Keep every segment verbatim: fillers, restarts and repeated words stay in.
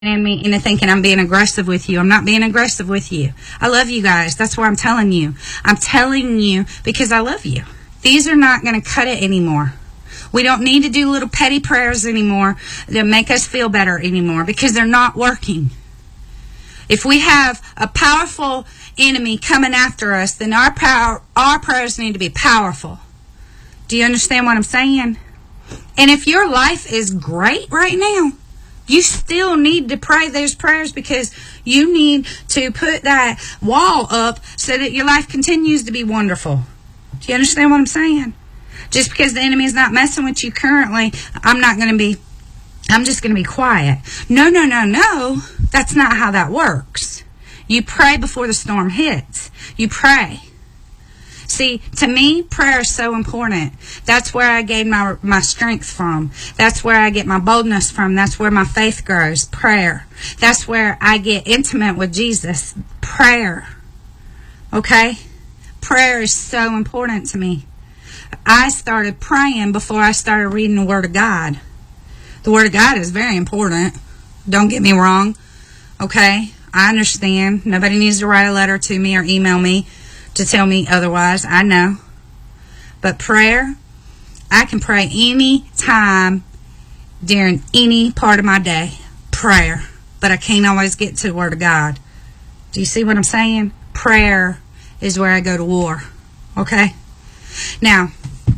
in me into thinking I'm being aggressive with you. I'm not being aggressive with you. I love you guys. That's why I'm telling you. I'm telling you because I love you. These are not going to cut it anymore. We don't need to do little petty prayers anymore that make us feel better anymore because they're not working. If we have a powerful enemy coming after us, then our power, our prayers need to be powerful. Do you understand what I'm saying? And if your life is great right now, you still need to pray those prayers because you need to put that wall up so that your life continues to be wonderful. Do you understand what I'm saying? Just because the enemy is not messing with you currently, I'm not going to be, I'm just going to be quiet. No, no, no, no. That's not how that works. You pray before the storm hits. You pray. See, to me, prayer is so important. That's where I gain my my strength from. That's where I get my boldness from. That's where my faith grows. Prayer. That's where I get intimate with Jesus. Prayer. Okay? Prayer is so important to me. I started praying before I started reading the Word of God. The Word of God is very important. Don't get me wrong. Okay? I understand. Nobody needs to write a letter to me or email me to tell me otherwise. I know. But prayer, I can pray any time during any part of my day. Prayer. But I can't always get to the Word of God. Do you see what I'm saying? Prayer is where I go to war. Okay? Now,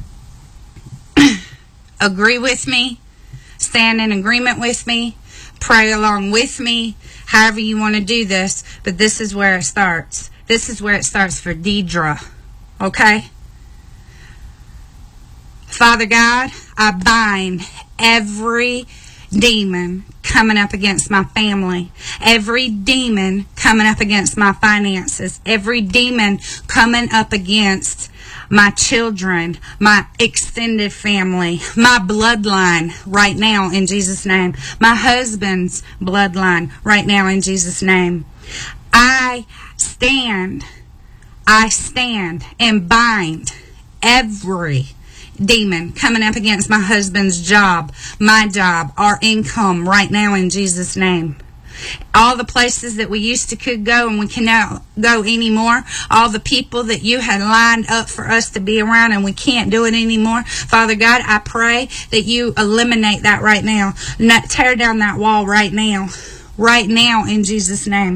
agree with me. Stand in agreement with me. Pray along with me. However you want to do this. But this is where it starts. This is where it starts for Deidre. Okay? Father God, I bind every demon coming up against my family. Every demon coming up against my finances. Every demon coming up against my children, my extended family, my bloodline right now in Jesus' name. My husband's bloodline right now in Jesus' name. I stand, I stand and bind every demon coming up against my husband's job, my job, our income right now in Jesus' name. All the places that we used to could go and we cannot go anymore. All the people that you had lined up for us to be around and we can't do it anymore. Father God, I pray that you eliminate that right now. Not tear down that wall right now. Right now in Jesus' name.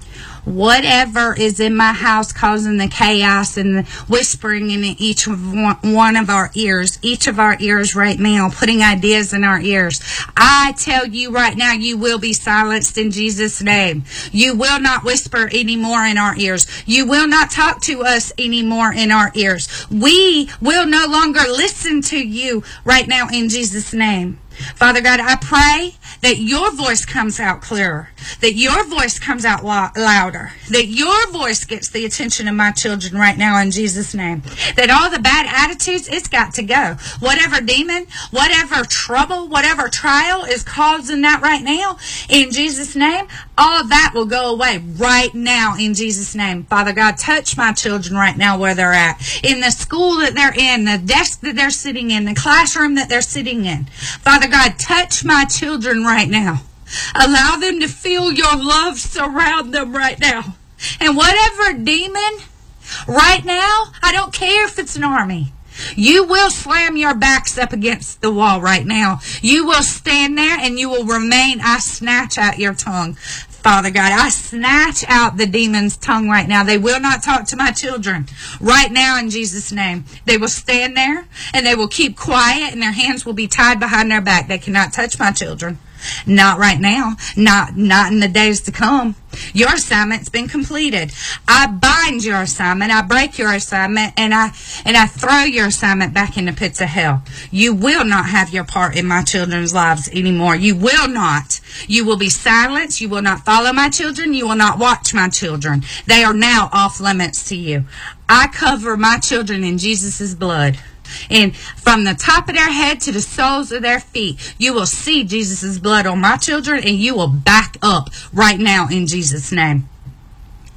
Whatever is in my house causing the chaos and the whispering in each of one, one of our ears, each of our ears right now, putting ideas in our ears. I tell you right now, you will be silenced in Jesus' name. You will not whisper anymore in our ears. You will not talk to us anymore in our ears. We will no longer listen to you right now in Jesus' name. Father God, I pray that your voice comes out clearer, that your voice comes out lo- louder, that your voice gets the attention of my children right now in Jesus' name, that all the bad attitudes, it's got to go. Whatever demon, whatever trouble, whatever trial is causing that right now, in Jesus' name, all of that will go away right now in Jesus' name. Father God, touch my children right now where they're at, in the school that they're in, the desk that they're sitting in, the classroom that they're sitting in. Father God, touch my children right now. Allow them to feel your love surround them right now. And whatever demon, right now, I don't care if it's an army. You will slam your backs up against the wall right now. You will stand there and you will remain. I snatch out your tongue. Father God, I snatch out the demon's tongue right now. They will not talk to my children right now in Jesus' name. They will stand there and they will keep quiet and their hands will be tied behind their back. They cannot touch my children. Not right now. Not, not in the days to come. Your assignment's been completed. I bind your assignment. I break your assignment and I, and I throw your assignment back in the pits of hell. You will not have your part in my children's lives anymore. You will not. You will be silenced. You will not follow my children. You will not watch my children. They are now off limits to you. I cover my children in Jesus' blood. And from the top of their head to the soles of their feet, you will see Jesus' blood on my children and you will back up right now in Jesus' name.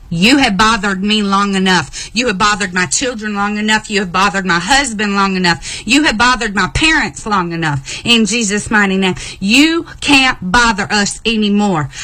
You have bothered me long enough. You have bothered my children long enough. You have bothered my husband long enough. You have bothered my parents long enough. In Jesus' mighty name. You can't bother us anymore.